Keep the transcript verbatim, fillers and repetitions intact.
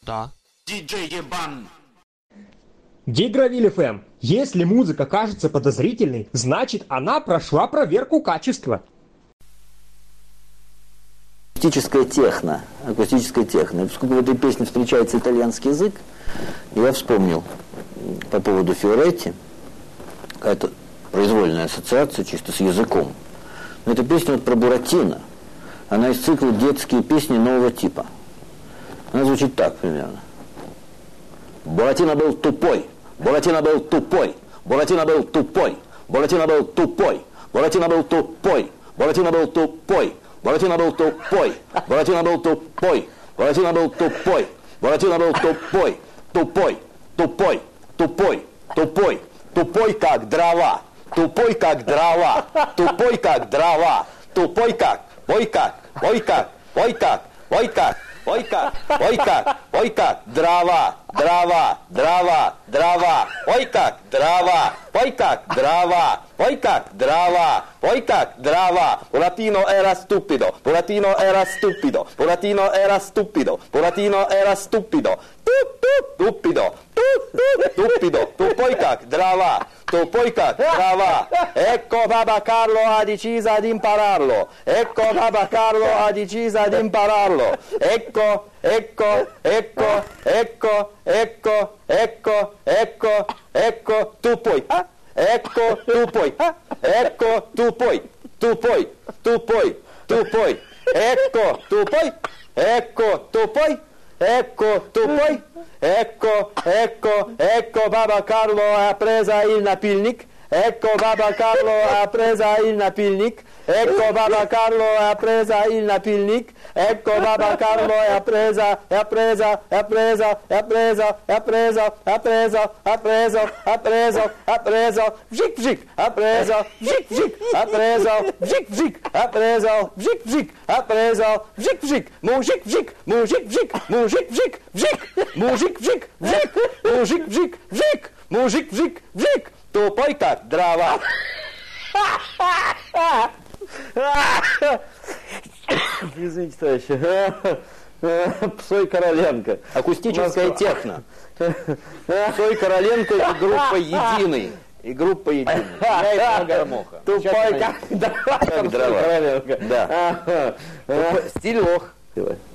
Да. Диджей Ебан. Гигровиль эф эм. Если музыка кажется подозрительной, значит она прошла проверку качества. Акустическая техно. Акустическая техно. И поскольку в этой песне встречается итальянский язык, я вспомнил по поводу Фиоретти, какая-то произвольная ассоциация чисто с языком. Но эта песня вот про Буратино. Она из цикла «Детские песни нового типа». Она звучит так примерно. Буратино был тупой. Буратино был тупой. Буратино был тупой. Буратино был тупой. Буратино был тупой. Буратино был тупой. Буратино был тупой. Буратино был тупой. Буратино был тупой. Буратино был тупой. Тупой. Тупой. Тупой. Тупой. Тупой как дрова. Тупой как дрова. Тупой как дрова. Тупой как. Ой как. Ой как. Ой как. Ой как. Ой как, ой как, ой как, дрова, дрова, дрова, дрова, ой как, дрова, ой как, дрова, ой как, дрова, ой как, дрова. Buratino era stupido, Buratino era stupido, Buratino era stupido, Buratino era stupido, stupido, stupido, tupoi как, дрова, tupoi как, дрова. Ecco Papa Carlo ha deciso ad impararlo, ecco Papa Carlo ha deciso ad impararlo, ecco, ecco, ecco, ecco, ecco, ecco, ecco, ecco, tu puoi, ecco, tu puoi, ecco, tu puoi, tu puoi, tu puoi, tu puoi, ecco, tu puoi, ecco, tu puoi, ecco, tu puoi, ecco, ecco, ecco Papa Carlo ha preso il napilnik, ecco Papa Carlo ha preso il napilnik, ecco Papa Carlo ha preso il napilnik, ecco Papa Carlo ha presa, ha presa, ha presa, ha presa, ha presa, ha preso, ha preso, ha preso, ha preso, vžik vžik, ha preso, vžik vžik, ha preso, vžik vžik, ha preso, vžik vžik, ha preso, vžik vžik, mužik vžik, mužik vžik, mužik vžik, vžik, mužik vžik, vžik, mužik vžik, vžik, mužik vžik, vžik, тупой как дрова. Извините, товарищи. Псой Короленко. Акустическая техно. Псой Короленко и группа «Единый». И группа «Единый». Я и Ага Муха. Тупой как дрова. Да. Стиль лох.